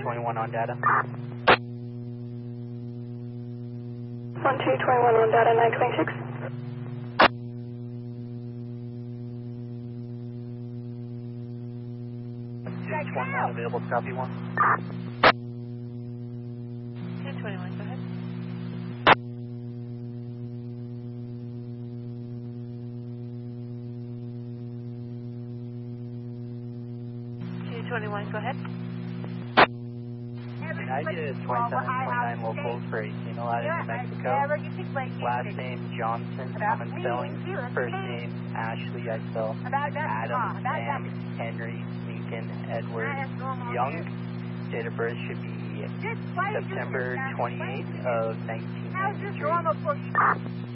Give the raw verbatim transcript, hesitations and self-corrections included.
twenty-one on data. one two twenty-one on data, nine twenty-six. two twenty-one available, copy one. two twenty-one, go ahead. two twenty-one, go ahead. United twenty-seven twenty-nine locals for eighteen eleven New Mexico. Last name Johnson, common spelling. First name Ashley, I spell Adam, Sam, Henry, Lincoln, Edward, Young. Date of birth should be September twenty-eighth of nineteen ninety-three.